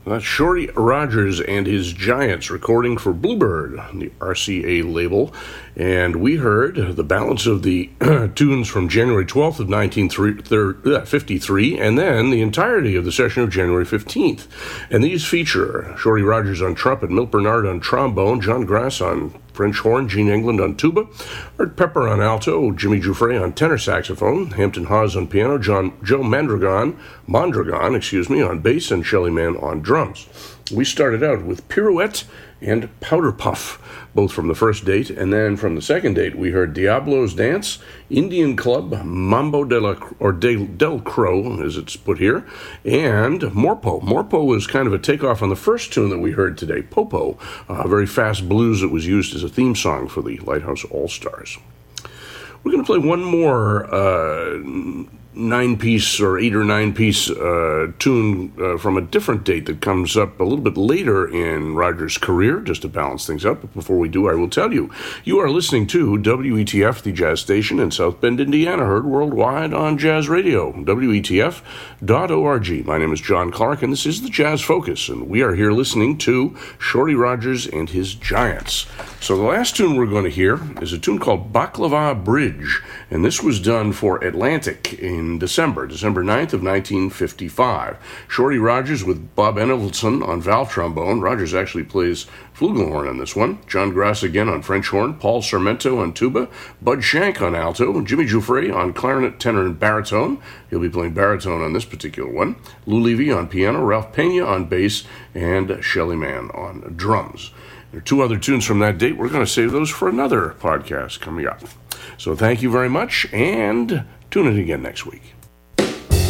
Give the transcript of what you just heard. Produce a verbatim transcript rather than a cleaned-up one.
That's Shorty Rogers and his Giants recording for Bluebird, the R C A label. And we heard the balance of the tunes from January twelfth of nineteen fifty-three, and then the entirety of the session of January fifteenth. And these feature Shorty Rogers on trumpet, Milt Bernard on trombone, John Grass on French horn, Gene England on tuba, Art Pepper on alto, Jimmy Giuffre on tenor saxophone, Hampton Hawes on piano, John Joe Mondragon, Mondragon, excuse me, on bass, and Shelly Manne on drums. We started out with Pirouette and Powder Puff, both from the first date, and then from the second date we heard Diablo's Dance, Indian Club, Mambo de la, or de, del Crow, as it's put here, and Morpo. Morpo was kind of a takeoff on the first tune that we heard today, Popo, a very fast blues that was used as a theme song for the Lighthouse All-Stars. We're going to play one more uh, nine-piece or eight or nine-piece uh, tune uh, from a different date that comes up a little bit later in Rogers' career, just to balance things up. But before we do, I will tell you, you are listening to W E T F, the jazz station in South Bend, Indiana, heard worldwide on Jazz Radio, W E T F dot org. My name is John Clark, and this is the Jazz Focus, and we are here listening to Shorty Rogers and his Giants. So the last tune we're going to hear is a tune called Baklava Bridge, and this was done for Atlantic in December, December ninth of nineteen fifty-five. Shorty Rogers with Bob Enelson on valve trombone. Rogers actually plays flugelhorn on this one. John Grass again on French horn. Paul Sarmento on tuba. Bud Shank on alto. Jimmy Giuffre on clarinet, tenor, and baritone. He'll be playing baritone on this particular one. Lou Levy on piano. Ralph Pena on bass. And Shelly Manne on drums. There are two other tunes from that date. We're going to save those for another podcast coming up. So thank you very much, and tune in again next week.